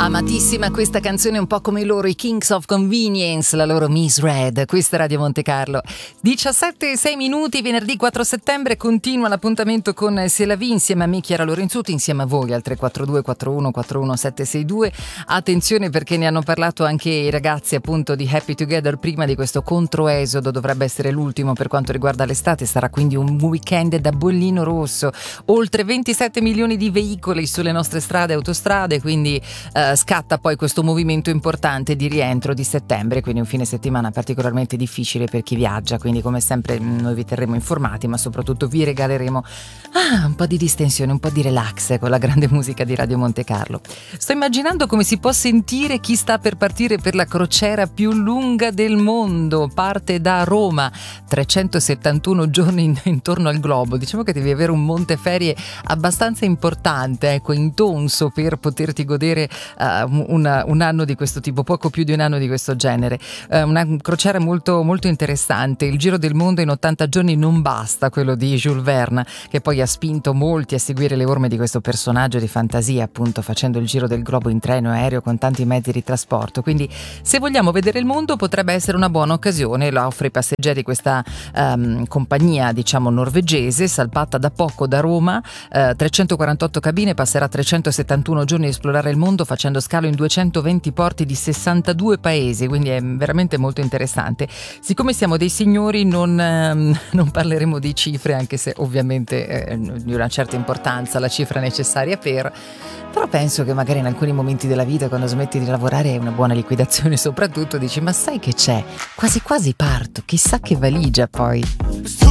Amatissima questa canzone, un po' come loro, i Kings of Convenience, la loro Miss Red. Questa è Radio Monte Carlo. 17:06, venerdì 4 settembre, continua l'appuntamento con C'est la vie insieme a me, Chiara Lorenzuti, insieme a voi al 342 41 41 762. Attenzione, perché ne hanno parlato anche i ragazzi appunto di Happy Together prima di questo controesodo, dovrebbe essere l'ultimo per quanto riguarda l'estate, sarà quindi un weekend da bollino rosso, oltre 27 milioni di veicoli sulle nostre strade e autostrade, quindi scatta poi questo movimento importante di rientro di settembre, quindi un fine settimana particolarmente difficile per chi viaggia, quindi come sempre noi vi terremo informati, ma soprattutto vi regaleremo un po' di distensione, un po' di relax con la grande musica di Radio Monte Carlo. Sto immaginando come si può sentire chi sta per partire per la crociera più lunga del mondo, parte da Roma, 371 giorni intorno al globo. Diciamo che devi avere un monteferie abbastanza importante, intonso, per poterti godere un anno di questo tipo, poco più di un anno di questo genere. Una crociera molto, molto interessante. Il giro del mondo in 80 giorni non basta, quello di Jules Verne, che poi ha spinto molti a seguire le orme di questo personaggio di fantasia, appunto facendo il giro del globo in treno, aereo, con tanti mezzi di trasporto. Quindi se vogliamo vedere il mondo potrebbe essere una buona occasione. Lo offre ai passeggeri questa compagnia, diciamo, norvegese, salpata da poco da Roma, 348 cabine, passerà 371 giorni a esplorare il mondo facendo scalo in 220 porti di 62 paesi, quindi è veramente molto interessante. Siccome siamo dei signori non parleremo di cifre, anche se ovviamente di una certa importanza la cifra necessaria però penso che magari in alcuni momenti della vita, quando smetti di lavorare, è una buona liquidazione, soprattutto dici: ma sai che c'è? Quasi quasi parto, chissà che valigia poi.